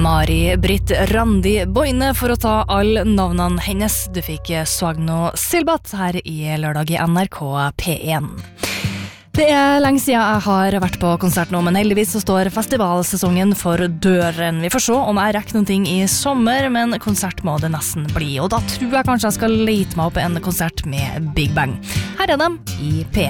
Mari-Britt Randi Boine for å ta alle navnene hennes. Du fikk Svagno Silbat her i lørdag i NRK P1. Det lenge siden jeg har vært på konsert nå, men heldigvis så står festivalsesongen for døren. Vi får se om jeg rekker noen ting i sommer, men konsert må det nesten bli. Og da tror jeg kanskje jeg skal lete meg opp en konsert med Big Bang. Her dem i P1.